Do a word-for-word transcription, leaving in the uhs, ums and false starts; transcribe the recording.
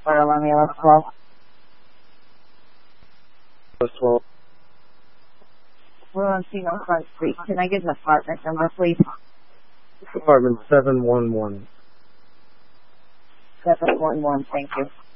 for Romeo twelve. twelve. We're on Signal Front Street. Can I get an apartment number, please? Apartment seven one one. seven one one, thank you.